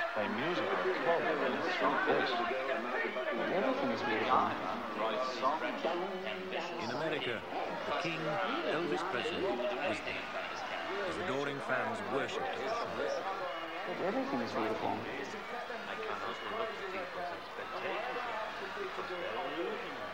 play music or a club with a strong voice. Everything is beautiful. In America, the King, Elvis Presley, was dead. His adoring fans worshipped at the shrine. Everything is beautiful. I cannot look at people's expectations.